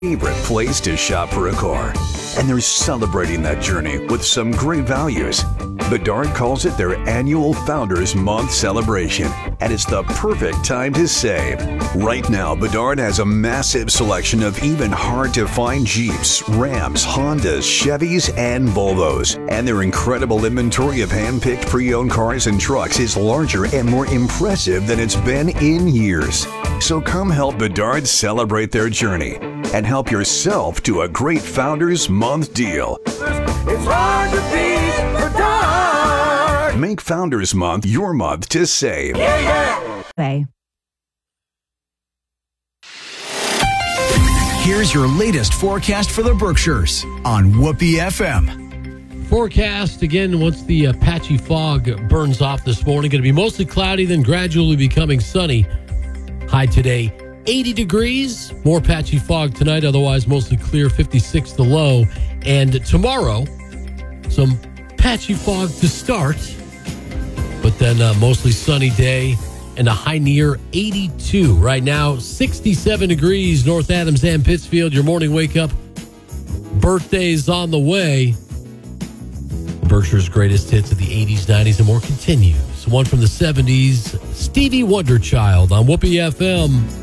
favorite place to shop for a car. And they're celebrating that journey with some great values. Bedard calls it their annual Founders Month celebration, and it's the perfect time to save. Right now, Bedard has a massive selection of even hard-to-find Jeeps, Rams, Hondas, Chevys, and Volvos. And their incredible inventory of hand-picked pre-owned cars and trucks is larger and more impressive than it's been in years. So come help Bedard celebrate their journey and help yourself to a great Founders Month deal. It's hard to beat Bedard. Make Founders Month your month to save. Here's your latest forecast for the Berkshires on Whoopee FM. Forecast again once the patchy fog burns off this morning. Going to be mostly cloudy, then gradually becoming sunny. High today, 80 degrees. More patchy fog tonight, otherwise mostly clear, 56 the low. And tomorrow, some patchy fog to start, but then mostly sunny day and a high near 82. Right now, 67 degrees, North Adams and Pittsfield. Your morning wake up. Birthdays on the way. Berkshire's greatest hits of the 80s, 90s, and more continues. One from the 70s, Stevie Wonder Child on Whoopee FM.